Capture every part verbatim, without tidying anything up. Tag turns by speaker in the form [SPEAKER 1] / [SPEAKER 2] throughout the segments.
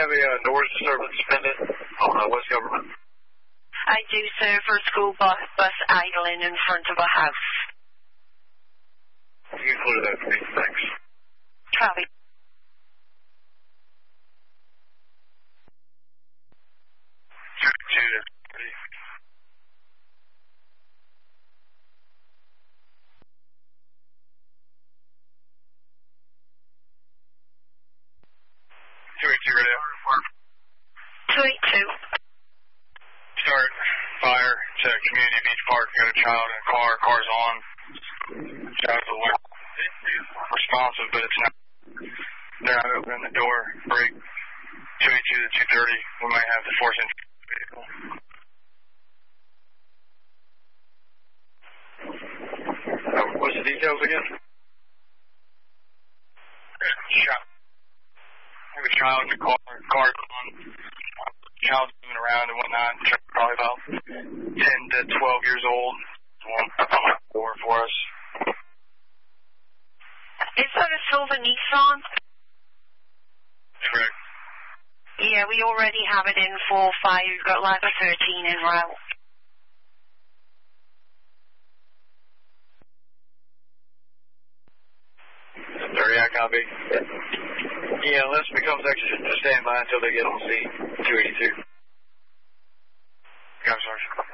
[SPEAKER 1] have a uh, noise disturbance pendant on uh, West Government?
[SPEAKER 2] I do, sir, for a school bus, bus idling in front of a house.
[SPEAKER 1] You can clear that for me, thanks.
[SPEAKER 2] Copy.
[SPEAKER 1] two eighty-two radio.
[SPEAKER 2] two eighty-two.
[SPEAKER 1] Start fire to Community Beach Park. Got a child in a car. Car's on. Child's aware. Responsive, but it's not. They're not opening the door. Break two eighty-two to two thirty. We might have to force entry vehicle. Uh, what's the details again? Shot. Have a child in the car. Car's on. Child's moving around and whatnot. Probably about ten to twelve years old. One door for us.
[SPEAKER 2] Is that a silver Nissan?
[SPEAKER 1] Correct.
[SPEAKER 2] Yeah, we already have it in for fire. You've got like a thirteen en route.
[SPEAKER 1] thirty, I copy. Yeah, unless it becomes extra, just stand by until they get on scene. two eighty-two. Got it, Sergeant.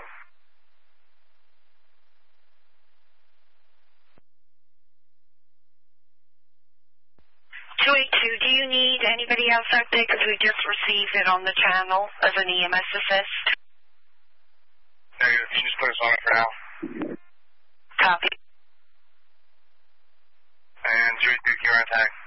[SPEAKER 2] two eighty-two, do you need anybody else out there? Because we just received it on the channel as an E M S assist.
[SPEAKER 1] Negative. You just put us on it for now.
[SPEAKER 2] Copy.
[SPEAKER 1] And two eighty-two, you're on attack.